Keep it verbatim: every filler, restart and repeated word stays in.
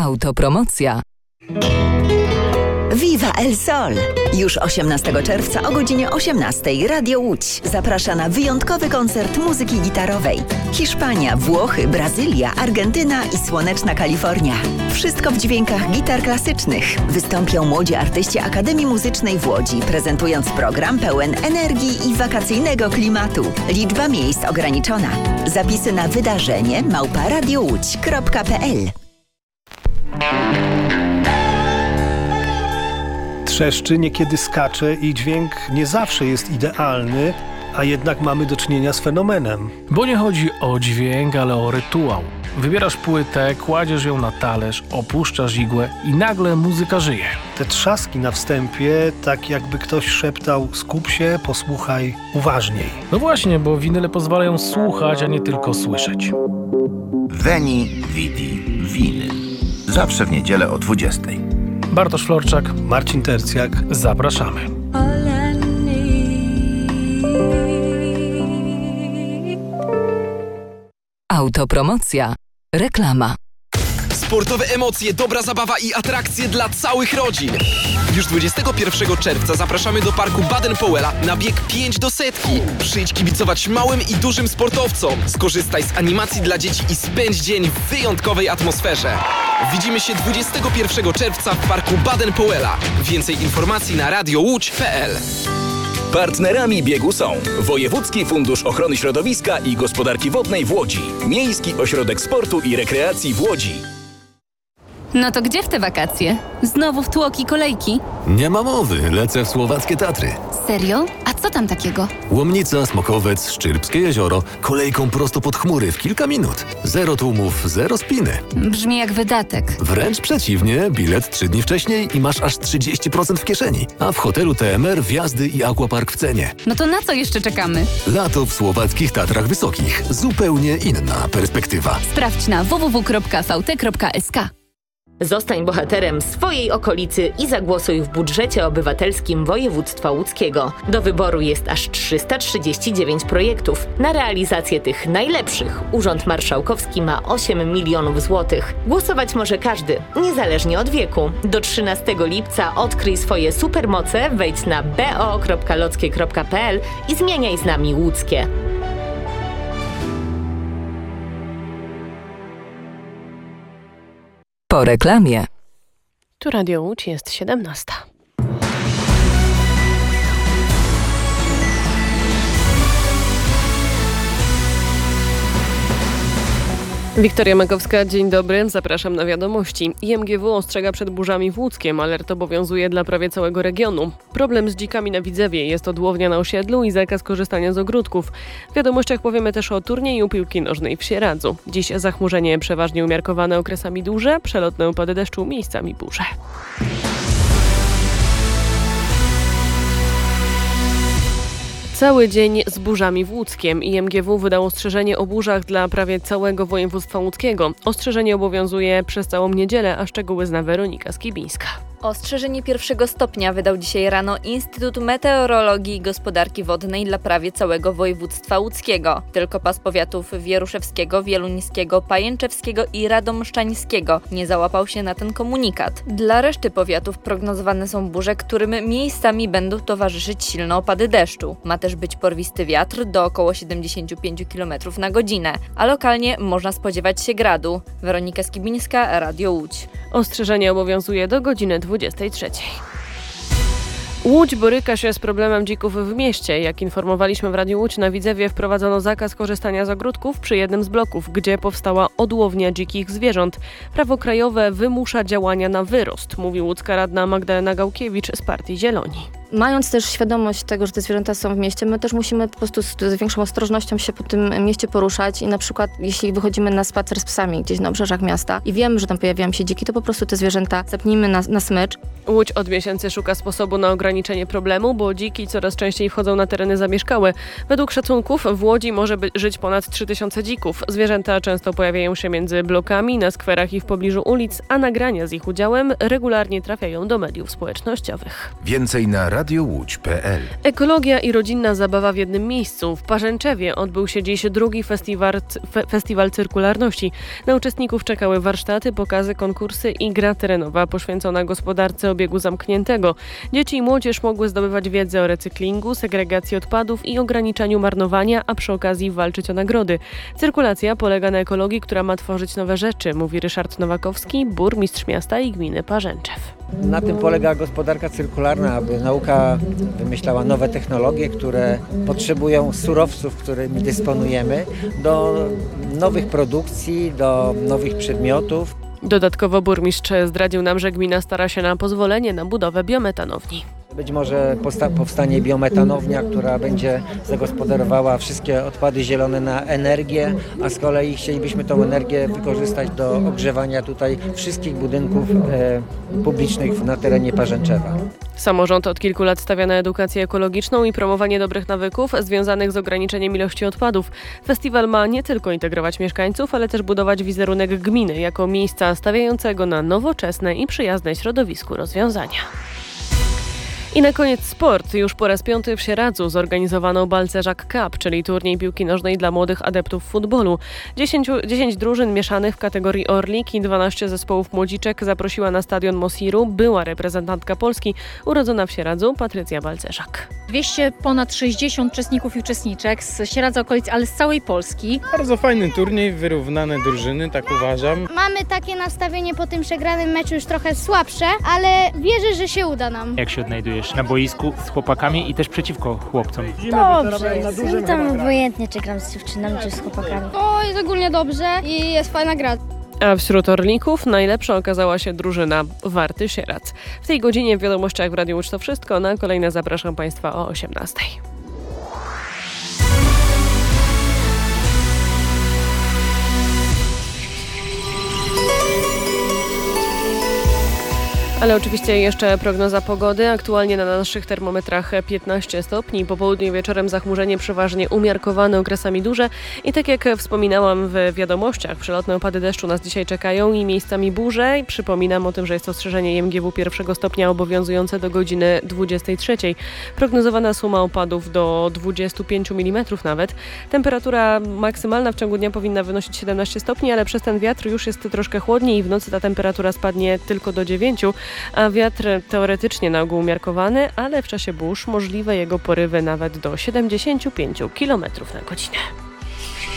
Autopromocja. Viva El Sol! Już osiemnastego czerwca o godzinie osiemnastej Radio Łódź zaprasza na wyjątkowy koncert muzyki gitarowej. Hiszpania, Włochy, Brazylia, Argentyna i słoneczna Kalifornia. Wszystko w dźwiękach gitar klasycznych. Wystąpią młodzi artyści Akademii Muzycznej w Łodzi, prezentując program pełen energii i wakacyjnego klimatu. Liczba miejsc ograniczona. Zapisy na wydarzenie małpa radiołódź kropka pe el. Trzeszczy, niekiedy skacze i dźwięk nie zawsze jest idealny, a jednak mamy do czynienia z fenomenem. Bo nie chodzi o dźwięk, ale o rytuał. Wybierasz płytę, kładziesz ją na talerz, opuszczasz igłę i nagle muzyka żyje. Te trzaski na wstępie, tak jakby ktoś szeptał: skup się, posłuchaj uważniej. No właśnie, bo winyle pozwalają słuchać, a nie tylko słyszeć. Veni, Vidi, Winyl. Zawsze w niedzielę o dwudziestej. Bartosz Florczak, Marcin Tercjak. Zapraszamy. Autopromocja. Reklama. Sportowe emocje, dobra zabawa i atrakcje dla całych rodzin. Już dwudziestego pierwszego czerwca zapraszamy do parku Baden-Powella na bieg pięć do setki. Przyjdź kibicować małym i dużym sportowcom. Skorzystaj z animacji dla dzieci i spędź dzień w wyjątkowej atmosferze. Widzimy się dwudziestego pierwszego czerwca w parku Baden-Powella. Więcej informacji na radio łódź kropka pe el. Partnerami biegu są Wojewódzki Fundusz Ochrony Środowiska i Gospodarki Wodnej w Łodzi, Miejski Ośrodek Sportu i Rekreacji w Łodzi. No to gdzie w te wakacje? Znowu w tłoki kolejki? Nie ma mowy, lecę w słowackie Tatry. Serio? A co tam takiego? Łomnica, Smokowiec, Szczyrbskie jezioro, kolejką prosto pod chmury w kilka minut. Zero tłumów, zero spiny. Brzmi jak wydatek. Wręcz przeciwnie, bilet trzy dni wcześniej i masz aż trzydzieści procent w kieszeni. A w hotelu T M R wjazdy i aquapark w cenie. No to na co jeszcze czekamy? Lato w słowackich Tatrach Wysokich. Zupełnie inna perspektywa. Sprawdź na w w w kropka v t kropka s k. Zostań bohaterem swojej okolicy i zagłosuj w budżecie obywatelskim województwa łódzkiego. Do wyboru jest aż trzysta trzydzieści dziewięć projektów. Na realizację tych najlepszych Urząd Marszałkowski ma osiem milionów złotych. Głosować może każdy, niezależnie od wieku. Do trzynastego lipca odkryj swoje supermoce, wejdź na b o kropka lockie kropka pe el i zmieniaj z nami łódzkie. Po reklamie. Tu Radio Łódź, jest siedemnasta. Wiktoria Makowska, dzień dobry, zapraszam na wiadomości. I M G W ostrzega przed burzami w Łódzkiem, alert obowiązuje dla prawie całego regionu. Problem z dzikami na Widzewie, jest odłownia na osiedlu i zakaz korzystania z ogródków. W wiadomościach powiemy też o turnieju piłki nożnej w Sieradzu. Dziś zachmurzenie przeważnie umiarkowane okresami duże, przelotne upady deszczu, miejscami burze. Cały dzień z burzami w Łódzkiem. I M G W wydał ostrzeżenie o burzach dla prawie całego województwa łódzkiego. Ostrzeżenie obowiązuje przez całą niedzielę, a szczegóły zna Weronika Skibińska. Ostrzeżenie pierwszego stopnia wydał dzisiaj rano Instytut Meteorologii i Gospodarki Wodnej dla prawie całego województwa łódzkiego. Tylko pas powiatów wieruszewskiego, wieluńskiego, pajęczewskiego i radomszczańskiego nie załapał się na ten komunikat. Dla reszty powiatów prognozowane są burze, którym miejscami będą towarzyszyć silne opady deszczu. Ma też być porwisty wiatr do około siedemdziesiąt pięć kilometrów na godzinę, a lokalnie można spodziewać się gradu. Weronika Skibińska, Radio Łódź. Ostrzeżenie obowiązuje do godziny dwudziestej trzeciej. Łódź boryka się z problemem dzików w mieście. Jak informowaliśmy w Radiu Łódź, na Widzewie wprowadzono zakaz korzystania z ogródków przy jednym z bloków, gdzie powstała odłownia dzikich zwierząt. Prawo krajowe wymusza działania na wyrost, mówi łódzka radna Magdalena Gałkiewicz z Partii Zieloni. Mając też świadomość tego, że te zwierzęta są w mieście, my też musimy po prostu z, z większą ostrożnością się po tym mieście poruszać i na przykład jeśli wychodzimy na spacer z psami gdzieś na obrzeżach miasta i wiemy, że tam pojawiają się dziki, to po prostu te zwierzęta zapnijmy na, na smycz. Łódź od miesięcy szuka sposobu na ograniczenie problemu, bo dziki coraz częściej wchodzą na tereny zamieszkałe. Według szacunków w Łodzi może by żyć ponad trzy tysiące dzików. Zwierzęta często pojawiają się między blokami, na skwerach i w pobliżu ulic, a nagrania z ich udziałem regularnie trafiają do mediów społecznościowych. Więcej na radiowłódź kropka p l. Ekologia i rodzinna zabawa w jednym miejscu. W Parzęczewie odbył się dziś drugi festiwal, fe, festiwal cyrkularności. Na uczestników czekały warsztaty, pokazy, konkursy i gra terenowa poświęcona gospodarce obiegu zamkniętego. Dzieci i młodzież mogły zdobywać wiedzę o recyklingu, segregacji odpadów i ograniczaniu marnowania, a przy okazji walczyć o nagrody. Cyrkulacja polega na ekologii, która ma tworzyć nowe rzeczy, mówi Ryszard Nowakowski, burmistrz miasta i gminy Parzęczew. Na tym polega gospodarka cyrkularna, aby nauka wymyślała nowe technologie, które potrzebują surowców, którymi dysponujemy, do nowych produkcji, do nowych przedmiotów. Dodatkowo burmistrz zdradził nam, że gmina stara się na pozwolenie na budowę biometanowni. Być może powstanie biometanownia, która będzie zagospodarowała wszystkie odpady zielone na energię, a z kolei chcielibyśmy tą energię wykorzystać do ogrzewania tutaj wszystkich budynków e, publicznych na terenie Parzęczewa. Samorząd od kilku lat stawia na edukację ekologiczną i promowanie dobrych nawyków związanych z ograniczeniem ilości odpadów. Festiwal ma nie tylko integrować mieszkańców, ale też budować wizerunek gminy jako miejsca stawiającego na nowoczesne i przyjazne środowisku rozwiązania. I na koniec sport. Już po raz piąty w Sieradzu zorganizowano Balcerzak Cup, czyli turniej piłki nożnej dla młodych adeptów futbolu. dziesięć drużyn mieszanych w kategorii Orlik i dwanaście zespołów młodziczek zaprosiła na stadion Mosiru była reprezentantka Polski, urodzona w Sieradzu, Patrycja Balcerzak. dwieście ponad sześćdziesiąt uczestników i uczestniczek z Sieradza okolic, ale z całej Polski. Bardzo fajny turniej, wyrównane drużyny, tak uważam. Mamy takie nastawienie po tym przegranym meczu już trochę słabsze, ale wierzę, że się uda nam. Jak się odnajdujesz na boisku z chłopakami i też przeciwko chłopcom? Dobrze, jest tam obojętnie, czy gram z dziewczynami, czy z chłopakami. O, jest ogólnie dobrze i jest fajna gra. A wśród orlików najlepsza okazała się drużyna Warty Sieradz. W tej godzinie w Wiadomościach w Radiu Łódź to wszystko. Na kolejne zapraszam Państwa o osiemnastej. Ale oczywiście jeszcze prognoza pogody. Aktualnie na naszych termometrach piętnaście stopni. Po południu i wieczorem zachmurzenie przeważnie umiarkowane, okresami duże. I tak jak wspominałam w wiadomościach, przelotne opady deszczu nas dzisiaj czekają i miejscami burze. I przypominam o tym, że jest to ostrzeżenie I M G W pierwszego stopnia obowiązujące do godziny dwudziestej trzeciej. Prognozowana suma opadów do dwudziestu pięciu milimetrów nawet. Temperatura maksymalna w ciągu dnia powinna wynosić siedemnaście stopni, ale przez ten wiatr już jest troszkę chłodniej i w nocy ta temperatura spadnie tylko do dziewięciu. A wiatr teoretycznie na ogół umiarkowany, ale w czasie burz możliwe jego porywy nawet do siedemdziesięciu pięciu kilometrów na godzinę.